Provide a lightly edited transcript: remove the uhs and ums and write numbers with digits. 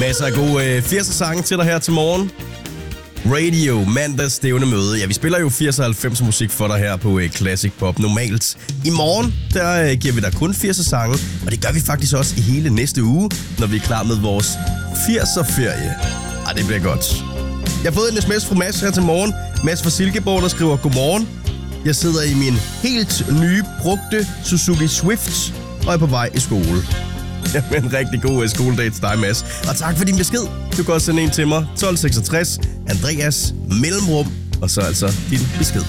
Masser af gode 80'er sange til dig her til morgen. Radio, mandags stævne møde. Ja, vi spiller jo 80'er og 90'er musik for dig her på Classic Pop normalt. I morgen, der giver vi dig kun 80'er sange, og det gør vi faktisk også i hele næste uge, når vi er klar med vores 80'er-ferie. Det bliver godt. Jeg har fået en sms fra Mads her til morgen. Mads fra Silkeborg, der skriver, godmorgen. Jeg sidder i min helt nye, brugte Suzuki Swift og er på vej i skole. Jamen, en rigtig god skoledag til dig, Mads. Og tak for din besked. Du kan også sende en til mig. 1266 Andreas mellemrum. Og så altså din besked.